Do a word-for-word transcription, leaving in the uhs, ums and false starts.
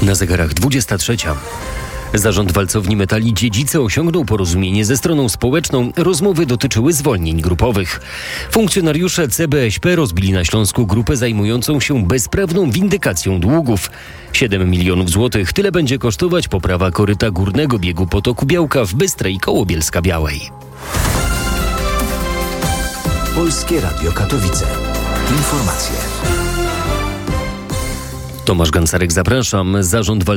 Na zegarach dwudziesta trzecia. Zarząd Walcowni Metali Dziedzice osiągnął porozumienie ze stroną społeczną. Rozmowy dotyczyły zwolnień grupowych. Funkcjonariusze C B S P rozbili na Śląsku grupę zajmującą się bezprawną windykacją długów. siedem milionów złotych. Tyle będzie kosztować poprawa koryta górnego biegu potoku Białka w Bystrej koło Bielska-Białej. Polskie Radio Katowice. Informacje. Tomasz Gancarek, zapraszam. Zarząd